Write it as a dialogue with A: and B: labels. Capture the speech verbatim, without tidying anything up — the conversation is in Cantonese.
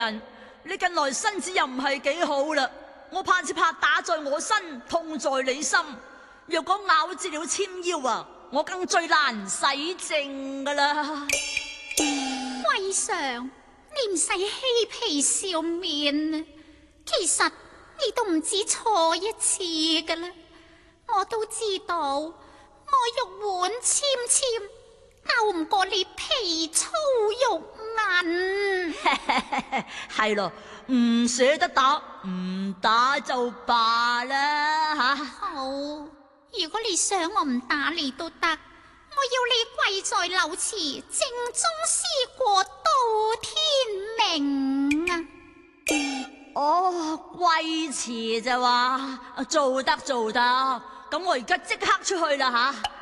A: 人，你近來身子又唔係幾好啦，我怕只怕打在我身，痛在你心。若果咬折了纖腰啊，我更最難洗淨噶啦。
B: 貴上，你唔使嬉皮笑面，其實你都唔止錯一次噶啦。我都知道我肉腕纖纖，鬥唔過你皮粗肉韌。
A: 係咯，唔捨得打，唔打就罷啦吓。
B: 好，如果你想我唔打你都得，我要你跪在柳池正中思過到天明啊！
A: 哦，跪詞就話做得做得，咁我而家即刻出去啦吓。